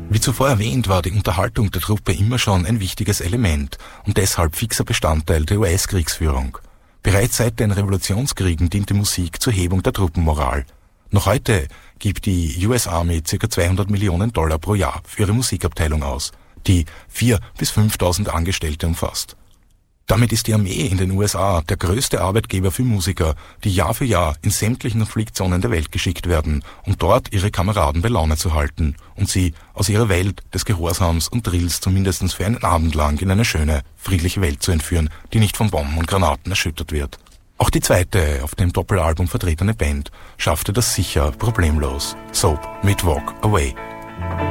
Wie zuvor erwähnt, war die Unterhaltung der Truppe immer schon ein wichtiges Element und deshalb fixer Bestandteil der US-Kriegsführung. Bereits seit den Revolutionskriegen diente Musik zur Hebung der Truppenmoral. Noch heute gibt die US Army ca. $200 Millionen pro Jahr für ihre Musikabteilung aus, die 4.000 bis 5.000 Angestellte umfasst. Damit ist die Armee in den USA der größte Arbeitgeber für Musiker, die Jahr für Jahr in sämtlichen Konfliktzonen der Welt geschickt werden, um dort ihre Kameraden bei Laune zu halten und sie aus ihrer Welt des Gehorsams und Drills zumindest für einen Abend lang in eine schöne, friedliche Welt zu entführen, die nicht von Bomben und Granaten erschüttert wird. Auch die zweite auf dem Doppelalbum vertretene Band schaffte das sicher problemlos. Soap mit Walk Away.